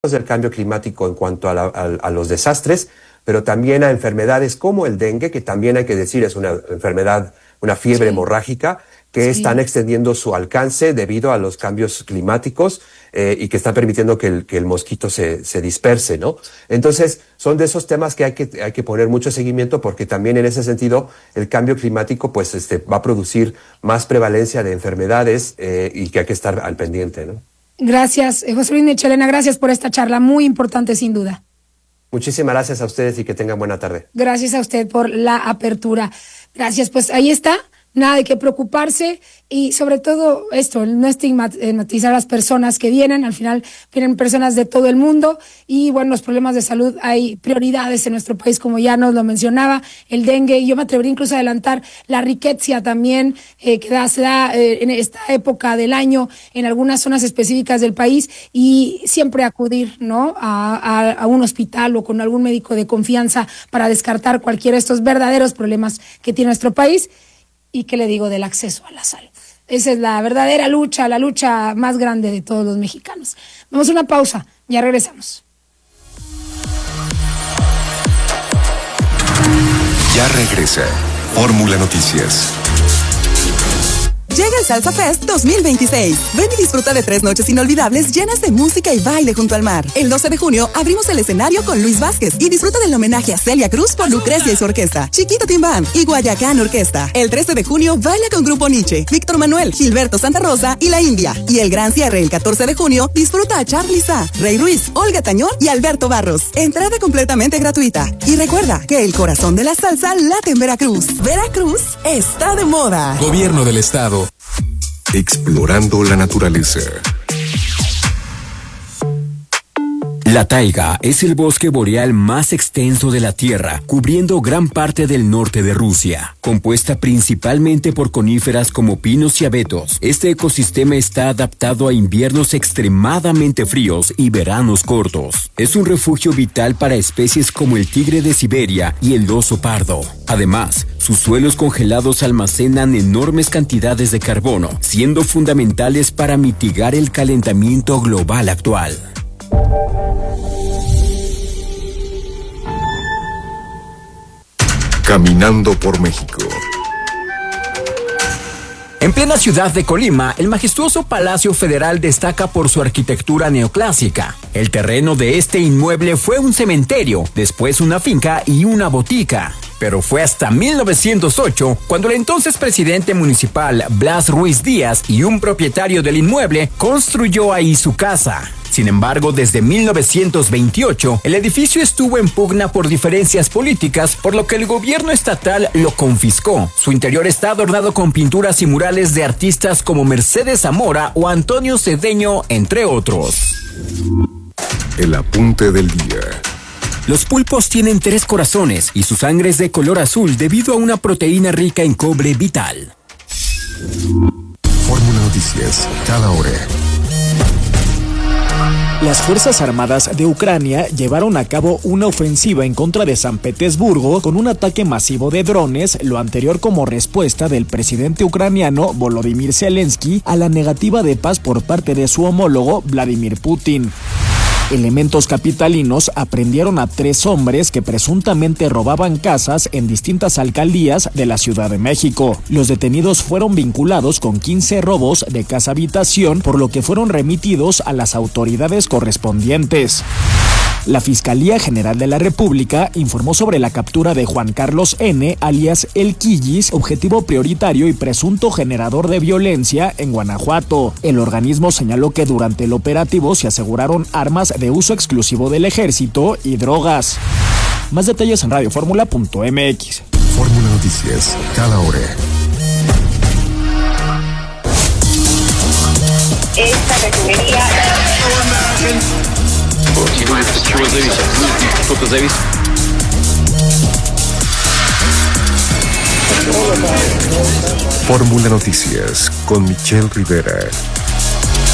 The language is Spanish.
del cambio climático en cuanto a los desastres, pero también a enfermedades como el dengue, que también hay que decir es una enfermedad, una fiebre hemorrágica, que están extendiendo su alcance debido a los cambios climáticos y que están permitiendo que el mosquito se disperse, ¿no? Entonces, son de esos temas que hay que poner mucho seguimiento, porque también en ese sentido el cambio climático pues va a producir más prevalencia de enfermedades y que hay que estar al pendiente, ¿no? Gracias, José Luis Michelena, gracias por esta charla, muy importante sin duda. Muchísimas gracias a ustedes y que tengan buena tarde. Gracias a usted por la apertura. Gracias, pues ahí está. Nada de qué preocuparse y sobre todo esto, no estigmatizar a las personas que vienen. Al final vienen personas de todo el mundo y bueno, los problemas de salud, hay prioridades en nuestro país, como ya nos lo mencionaba, el dengue, y yo me atrevería incluso a adelantar la riqueza también que se da en esta época del año en algunas zonas específicas del país, y siempre acudir, ¿no?, a un hospital o con algún médico de confianza para descartar cualquiera de estos verdaderos problemas que tiene nuestro país. ¿Y qué le digo del acceso a la salud? Esa es la verdadera lucha, la lucha más grande de todos los mexicanos. Vamos a una pausa, ya regresamos. Ya regresa Fórmula Noticias. Llega el Salsa Fest 2026. Ven y disfruta de 3 noches inolvidables llenas de música y baile junto al mar. El 12 de junio abrimos el escenario con Luis Vázquez y disfruta del homenaje a Celia Cruz por Lucrecia y su orquesta, Chiquito Tim Band y Guayacán Orquesta. El 13 de junio baila con Grupo Nietzsche, Víctor Manuel, Gilberto Santa Rosa y La India. Y el gran cierre el 14 de junio disfruta a Charly Sa, Rey Ruiz, Olga Tañón y Alberto Barros. Entrada completamente gratuita. Y recuerda que el corazón de la salsa late en Veracruz. Veracruz está de moda. Gobierno del Estado. Explorando la naturaleza. La taiga es el bosque boreal más extenso de la Tierra, cubriendo gran parte del norte de Rusia. Compuesta principalmente por coníferas como pinos y abetos, este ecosistema está adaptado a inviernos extremadamente fríos y veranos cortos. Es un refugio vital para especies como el tigre de Siberia y el oso pardo. Además, sus suelos congelados almacenan enormes cantidades de carbono, siendo fundamentales para mitigar el calentamiento global actual. Caminando por México. En plena ciudad de Colima, el majestuoso Palacio Federal destaca por su arquitectura neoclásica. El terreno de este inmueble fue un cementerio, después una finca y una botica. Pero fue hasta 1908 cuando el entonces presidente municipal Blas Ruiz Díaz y un propietario del inmueble construyó ahí su casa. Sin embargo, desde 1928, el edificio estuvo en pugna por diferencias políticas, por lo que el gobierno estatal lo confiscó. Su interior está adornado con pinturas y murales de artistas como Mercedes Zamora o Antonio Cedeño, entre otros. El apunte del día. Los pulpos tienen 3 corazones y su sangre es de color azul debido a una proteína rica en cobre vital. Fórmula Noticias, cada hora. Las Fuerzas Armadas de Ucrania llevaron a cabo una ofensiva en contra de San Petersburgo con un ataque masivo de drones, lo anterior como respuesta del presidente ucraniano Volodymyr Zelensky a la negativa de paz por parte de su homólogo Vladimir Putin. Elementos capitalinos aprendieron a 3 hombres que presuntamente robaban casas en distintas alcaldías de la Ciudad de México. Los detenidos fueron vinculados con 15 robos de casa-habitación, por lo que fueron remitidos a las autoridades correspondientes. La Fiscalía General de la República informó sobre la captura de Juan Carlos N., alias El Quillis, objetivo prioritario y presunto generador de violencia en Guanajuato. El organismo señaló que durante el operativo se aseguraron armas de uso exclusivo del ejército y drogas. Más detalles en radioformula.mx. Fórmula Noticias, cada hora. Esta refinería... Fórmula Noticias con Michelle Rivera.